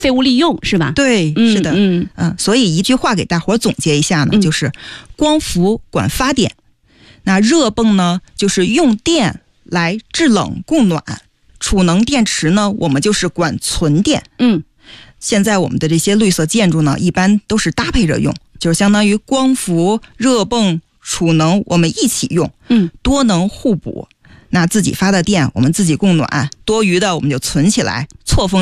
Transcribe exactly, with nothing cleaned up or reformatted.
废物利用，是吧？ 对， 嗯、 是的， 嗯嗯，所以一句话给大伙儿总结一下呢， 嗯、 就是光伏管发电，那热泵呢就是用电来制冷供暖，储能电池呢我们就是管存电。 嗯， 现在我们的这些绿色建筑呢，一般都是搭配着用，就是相当于光伏、热泵、储能我们一起用， 嗯， 多能互补。那自己发的电我们自己供暖，多余的我们就存起来，错峰